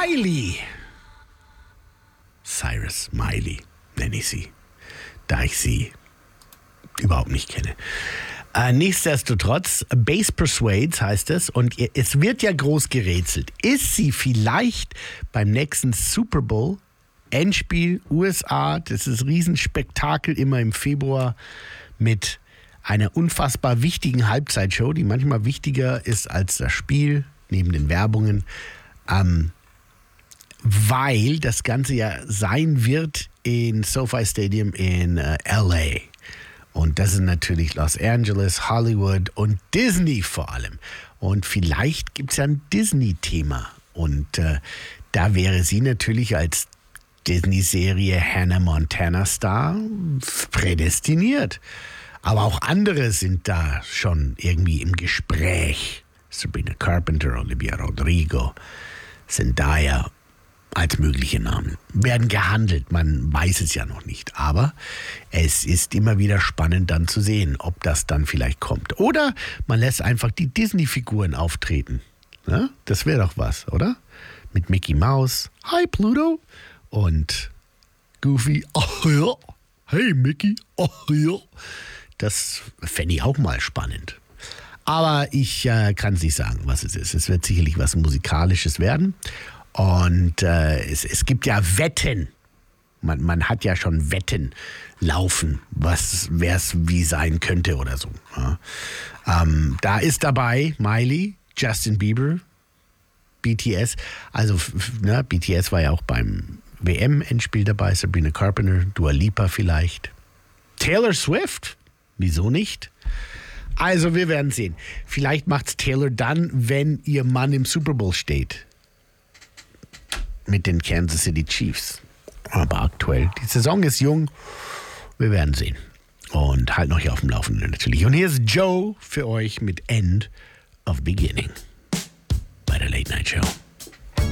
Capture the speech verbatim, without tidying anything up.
Miley. Cyrus Miley nenne ich sie, da ich sie überhaupt nicht kenne. Äh, nichtsdestotrotz, Bass Persuades heißt es und es wird ja groß gerätselt. Ist sie vielleicht beim nächsten Super Bowl, Endspiel U S A, das ist ein Riesenspektakel immer im Februar mit einer unfassbar wichtigen Halbzeitshow, die manchmal wichtiger ist als das Spiel, neben den Werbungen, ähm, weil das Ganze ja sein wird in SoFi Stadium in äh, L A. Und das ist natürlich Los Angeles, Hollywood und Disney vor allem. Und vielleicht gibt es ja ein Disney-Thema. Und äh, da wäre sie natürlich als Disney-Serie Hannah Montana Star prädestiniert. Aber auch andere sind da schon irgendwie im Gespräch. Sabrina Carpenter, Olivia Rodrigo, Zendaya als mögliche Namen. Werden gehandelt, man weiß es ja noch nicht. Aber es ist immer wieder spannend dann zu sehen, ob das dann vielleicht kommt. Oder man lässt einfach die Disney-Figuren auftreten. Ja, das wäre doch was, oder? Mit Mickey Mouse, hi Pluto, und Goofy, oh ja, hey Mickey, oh ja. Das fände ich auch mal spannend. Aber ich äh, kann es nicht sagen, was es ist. Es wird sicherlich was Musikalisches werden. Und äh, es, es gibt ja Wetten. Man, man hat ja schon Wetten laufen, was wer es wie sein könnte oder so. Ja. Ähm, da ist dabei Miley, Justin Bieber, B T S. Also ne, B T S war ja auch beim W M-Endspiel dabei. Sabrina Carpenter, Dua Lipa vielleicht. Taylor Swift, wieso nicht? Also wir werden sehen. Vielleicht macht's Taylor dann, wenn ihr Mann im Super Bowl steht. Mit den Kansas City Chiefs. Aber aktuell, die Saison ist jung. Wir werden sehen. Und halt noch hier auf dem Laufenden natürlich. Und hier ist Joe für euch mit End of Beginning bei der Late Night Show.